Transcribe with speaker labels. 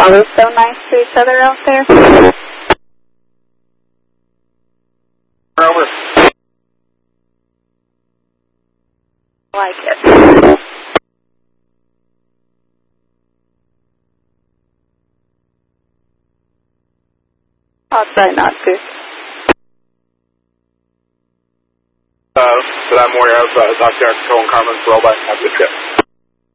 Speaker 1: always so nice to each other out there?
Speaker 2: Over.
Speaker 1: Like it. I'll try not to.
Speaker 2: That I'm aware of, Dr. Control and Carmen's well back. Have a good trip.